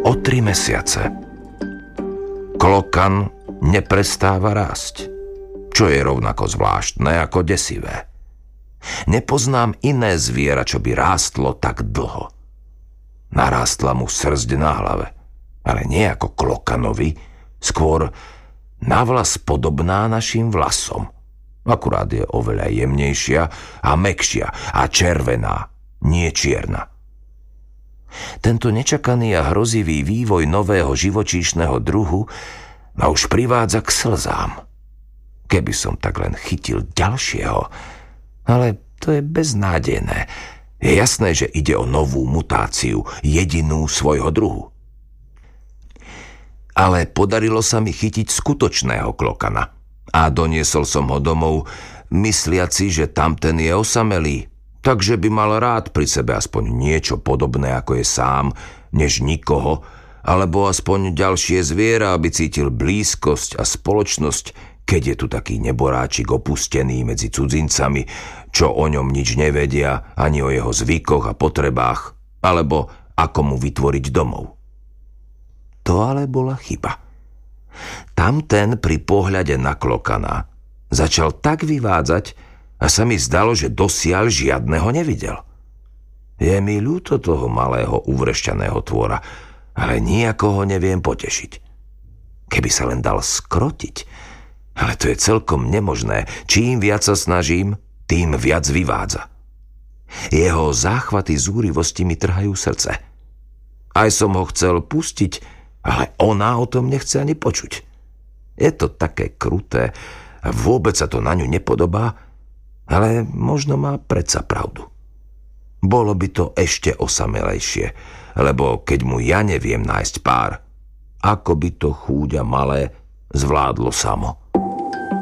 o 3 mesiace. Klokan neprestáva rásť, čo je rovnako zvláštne ako desivé. Nepoznám iné zviera, čo by rástlo tak dlho. Narástla mu srsť na hlave, ale nie ako klokanovi, skôr na vlas podobná našim vlasom. Akurát je oveľa jemnejšia a mäkšia a červená, nie čierna. Tento nečakaný a hrozivý vývoj nového živočíšneho druhu ma už privádza k slzám. Keby som tak len chytil ďalšieho, ale to je beznádejné. Je jasné, že ide o novú mutáciu, jedinú svojho druhu. Ale podarilo sa mi chytiť skutočného klokana a doniesol som ho domov, mysliaci, že tamten je osamelý, takže by mal rád pri sebe aspoň niečo podobné, ako je sám, než nikoho, alebo aspoň ďalšie zviera, aby cítil blízkosť a spoločnosť, keď je tu taký neboráčik opustený medzi cudzincami, čo o ňom nič nevedia, ani o jeho zvykoch a potrebách, alebo ako mu vytvoriť domov. To ale bola chyba. Tamten pri pohľade na klokana začal tak vyvádzať a sa mi zdalo, že dosiaľ žiadneho nevidel. Je mi ľúto toho malého uvrešťaného tvora, ale nijako ho neviem potešiť. Keby sa len dal skrotiť, ale to je celkom nemožné. Čím viac sa snažím, tým viac vyvádza. Jeho záchvaty zúrivosti mi trhajú srdce. Aj som ho chcel pustiť, ale ona o tom nechce ani počuť. Je to také kruté a vôbec sa to na ňu nepodobá, ale možno má predsa pravdu. Bolo by to ešte osamelejšie, lebo keď mu ja neviem nájsť pár, ako by to chúďa malé zvládlo samo.